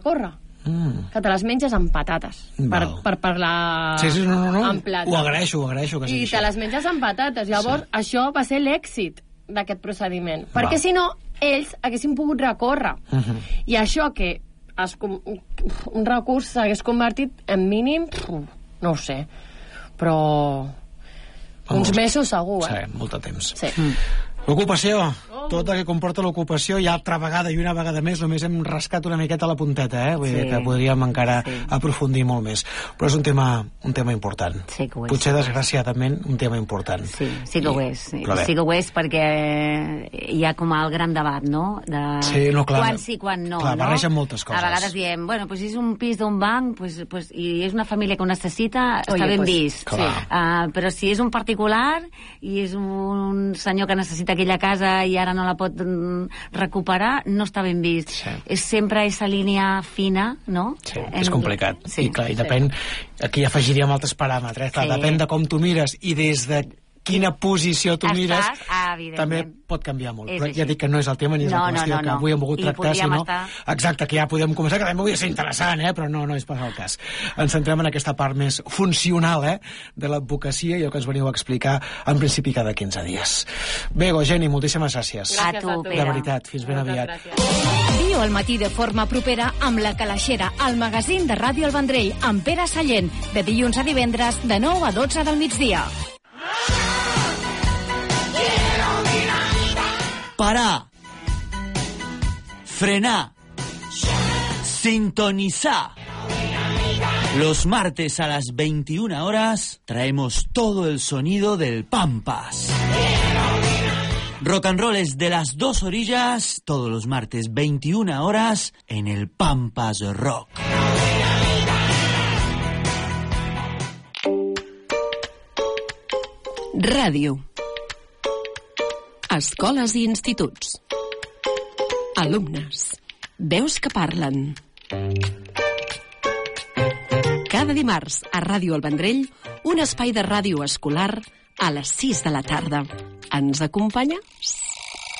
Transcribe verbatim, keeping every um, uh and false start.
recórrer. Mm. Que te les menges amb patates. Per, per parlar sí, sí, no, no, no. en plata. Ho agraeixo, ho agraeixo. Que I te les menges amb patates. Llavors, sí. això va ser l'èxit d'aquest procediment. Va. Perquè, si no, ells haguessin pogut recórrer. Uh -huh. I això que es, un recurs s'hagués convertit en mínim, no ho sé, però uns mesos segur, eh? Sí, molt de temps. Sí. Mm. L'ocupació, oh. tot el que comporta l'ocupació, ja altra vegada i una vegada més, només hem rascat una miqueta la punteta, eh? Vull sí. dir que podríem encara sí. aprofundir molt més. Però és un tema, un tema important. Sí que ho és. Potser, desgraciadament, un tema important. Sí, sí que ho és. Sí, sí que ho és perquè hi ha com el gran debat, no? De sí, no, clar. Quan sí, quan no. Clar, no? barregen moltes coses. A vegades diem, bueno, pues és un pis d'un banc pues, pues, i és una família que ho necessita, Oye, està ben pues, vist. Sí. Uh, però si és un particular i és un senyor que necessita aquella casa i ara no la pot recuperar, no està ben vist. Sí. És sempre aquesta línia fina, no? Sí, en... és complicat. Sí, I clar, i sí. depèn, aquí afegiríem altres paràmetres, clar, Sí. depèn de com tu mires i des de quina posició tu Estàs, mires, ah, també pot canviar molt. És Però així. ja dic que no és el tema ni és no, la qüestió no, no, que no. avui hem volgut I tractar, sinó... estar... Exacte, que ja podem començar, que també hauria de ser interessant, eh? Però no, no és pas el cas. Ens centrem en aquesta part més funcional, eh? De l'advocacia i el que ens veniu a explicar en principi cada quinze dies. Bé, Geni, moltíssimes gràcies. A tu, Pere. De veritat, fins ben aviat. Viu al matí de forma propera amb La Calaixera, el magazín de Ràdio El Vendrell, amb Pere Sallent, de dilluns a divendres, de nou a dotze del migdia. Parar, frenar, sintonizar. Los martes a las veintiuna horas traemos todo el sonido del Pampas. Rock and roll es de las dos orillas, todos los martes veintiuna horas en el Pampas Rock. Ràdio. Escoles i instituts. Alumnes. Veus que parlen. Cada dimarts a Ràdio El Vendrell, un espai de ràdio escolar a les sis de la tarda. Ens acompanya?